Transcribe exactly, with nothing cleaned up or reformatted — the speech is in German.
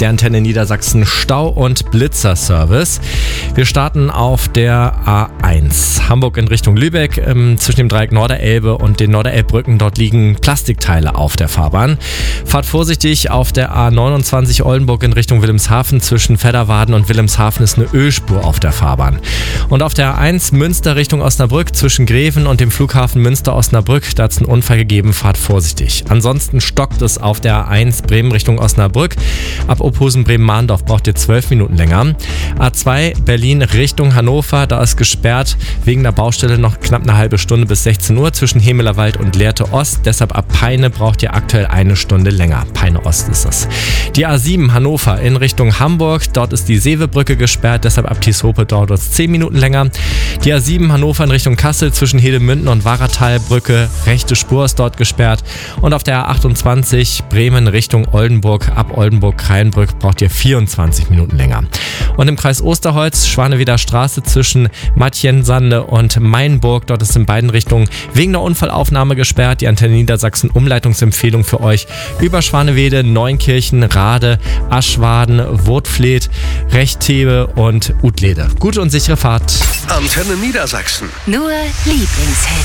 der Antenne Niedersachsen Stau- und Blitzerservice. Wir starten auf der A eins. Hamburg in Richtung Lübeck, ähm, zwischen dem Dreieck Norderelbe und den Norderelbbrücken. Dort liegen Plastikteile auf der Fahrbahn. Fahrt vorsichtig auf der A neunundzwanzig Oldenburg in Richtung Wilhelmshaven. Zwischen Fedderwarden und Wilhelmshaven ist eine Ölspur auf der Fahrbahn. Und auf der A eins Münster Richtung Osnabrück zwischen Greven und dem Flughafen Münster-Osnabrück. Da hat es einen Unfall gegeben, fahrt vorsichtig. Ansonsten stockt es auf der A eins Bremen Richtung Osnabrück. Ab Ophusen Bremen-Mahndorf braucht ihr zwölf Minuten länger. A zwei Berlin Richtung Hannover, da ist gesperrt wegen der Baustelle noch knapp eine halbe Stunde bis sechzehn Uhr zwischen Hemelerwald und Lehrte Ost. Deshalb ab Peine braucht ihr aktuell eine Stunde länger. Peine Ost ist das. Die A sieben Hannover in Richtung Hamburg, dort ist die Seevebrücke gesperrt, deshalb ab Tieshope dauert es zehn Minuten länger. Die A sieben Hannover in Richtung Kassel zwischen Hedemünden und Wahratalbrücke, rechte Spur ist dort gesperrt. Und auf der A achtundzwanzig Bremen Richtung Oldenburg, ab Oldenburg-Kreinbrück braucht ihr vierundzwanzig Minuten länger. Und im Kreis Osterholz, Schwaneweder Straße zwischen Matjensande und Mainburg, dort ist in beiden Richtungen wegen der Unfallaufnahme gesperrt. Die Antenne Niedersachsen Umleitungsempfehlung für euch über Schwanewede, Neunkirchen, Rade, Aschwaden, Wurtfleet, Rechthebe und Utlede. Gute und sichere Fahrt. Antenne Niedersachsen. Nur Lieblingshits.